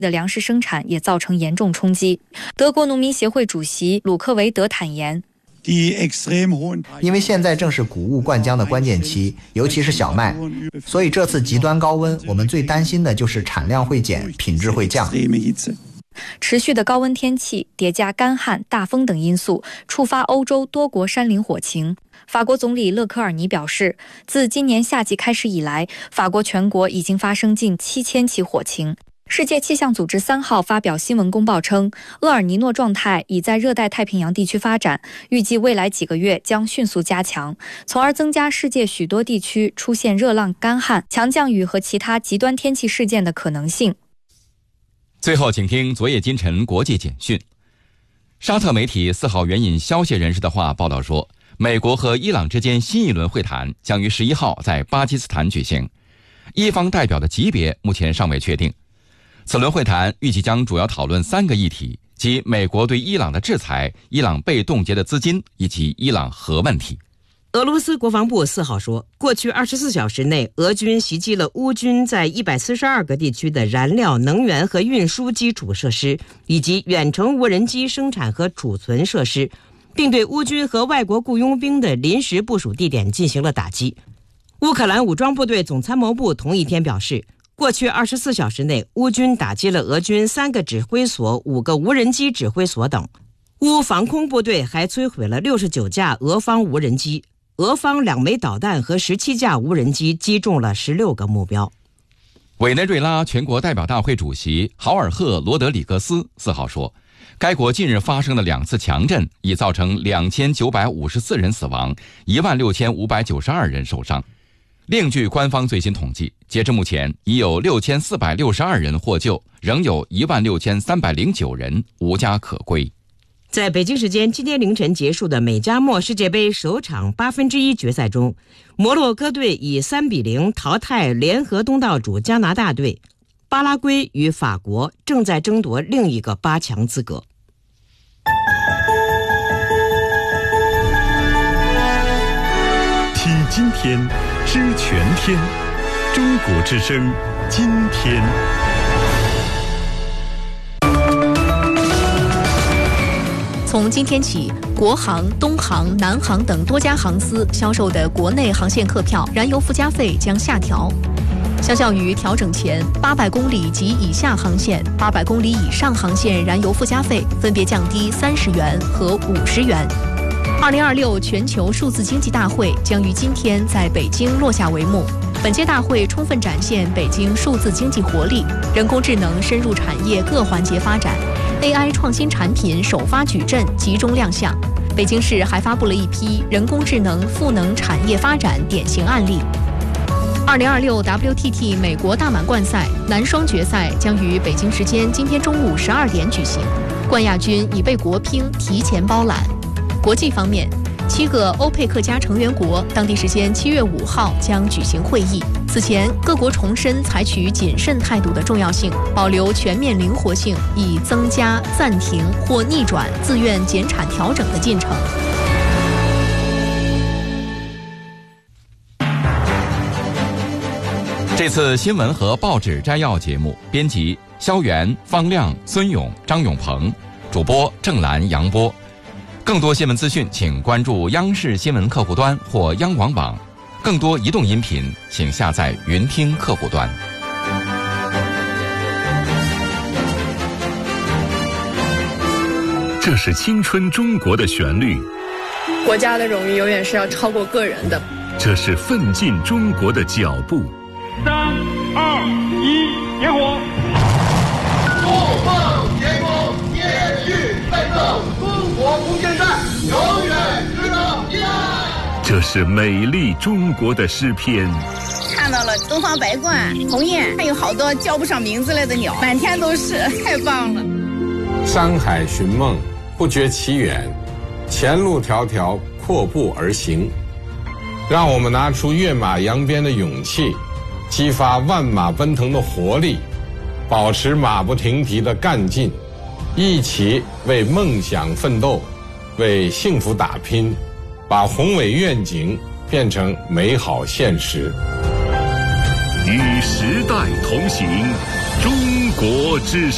的粮食生产也造成严重冲击。德国农民协会主席鲁克维德坦言， 因为现在正是谷物灌浆的关键期，尤其是小麦，所以这次极端高温，我们最担心的就是产量会减，品质会降。 持续的高温天气叠加干旱、大风等因素，触发欧洲多国山林火情。法国总理勒科尔尼表示，自今年夏季开始以来，法国全国已经发生近7000起火情。世界气象组织3号发表新闻公报称，厄尔尼诺状态已在热带太平洋地区发展，预计未来几个月将迅速加强，从而增加世界许多地区出现热浪、干旱、强降雨和其他极端天气事件的可能性。 最后请听昨夜今晨国际简讯。沙特媒体4号援引消息人士的话报道说，美国和伊朗之间新一轮会谈将于11号在巴基斯坦举行，伊方代表的级别目前尚未确定。此轮会谈预计将主要讨论3个议题，即美国对伊朗的制裁、伊朗被冻结的资金以及伊朗核问题。 俄罗斯国防部4号说，过去24小时内，俄军袭击了乌军在142个地区的燃料、能源和运输基础设施，以及远程无人机生产和储存设施，并对乌军和外国雇佣兵的临时部署地点进行了打击。乌克兰武装部队总参谋部同一天表示，过去24小时内，乌军打击了俄军3个指挥所、5个无人机指挥所等。乌防空部队还摧毁了69架俄方无人机，俄方2枚导弹和17架无人机击中了16个目标。 委内瑞拉全国代表大会主席豪尔赫·罗德里格斯4号说，该国近日发生的2次强震已造成2954人死亡，16592人受伤。另据官方最新统计，截至目前已有6462人获救，仍有16309人无家可归。 在北京时间今天凌晨结束的美加墨世界杯首场1/8决赛中，摩洛哥队以3-0淘汰联合东道主加拿大队，巴拉圭与法国正在争夺另一个8强资格。 听今天，知全天，中国之声，今天。 从今天起，国航、东航、南航等多家航司销售的国内航线客票燃油附加费将下调。相较于调整前，800公里及以下航线、800公里以上航线燃油附加费分别降低30元和50元。2026全球数字经济大会将于今天在北京落下帷幕。本届大会充分展现北京数字经济活力，人工智能深入产业各环节发展，AI 创新产品首发矩阵集中亮相。北京市还发布了一批人工智能赋能产业发展典型案例。2026 WTT 美国大满贯赛男双决赛将于北京时间今天中午12点举行，冠亚军已被国乒提前包揽。国际方面，7个欧佩克加成员国当地时间7月5号将举行会议。此前，各国重申采取谨慎态度的重要性，保留全面灵活性，以增加、暂停或逆转自愿减产调整的进程。 这次新闻和报纸摘要节目，编辑肖元、方亮、孙勇、张永鹏，主播郑兰、杨波。更多新闻资讯，请关注央视新闻客户端或央广网。更多移动音频，请下载云听客户端。 这是青春中国的旋律， 国家的荣誉永远是要超过个人的。 这是奋进中国的脚步。 3、2、1，点火！ 不放前锋，接续奋斗，中国空间站永远值得依赖。 这是美丽中国的诗篇。 看到了东方白鹳、鸿雁，还有好多叫不上名字来的鸟，满天都是，太棒了。 山海寻梦，不觉其远，前路迢迢，阔步而行。让我们拿出跃马扬鞭的勇气，激发万马奔腾的活力，保持马不停蹄的干劲，一起为梦想奋斗，为幸福打拼，把宏伟愿景变成美好现实。 与时代同行，中国之声。